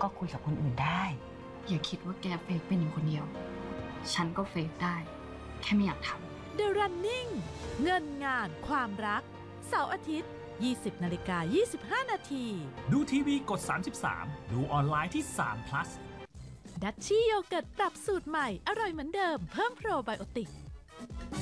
ก็คุยกับคนอื่นได้อย่าคิดว่าแกเฟกเป็นอยู่คนเดียว ฉันก็เฟกได้ แค่ไม่อยากทำ The Running เงินงานความรักเสาร์อาทิตย์ 20:25 นาทีดูทีวีกด 33 ดูออนไลน์ที่3 plus ดัชชี่โยเกิร์ตปรับสูตรใหม่อร่อยเหมือนเดิมเพิ่มโปรไบโอติก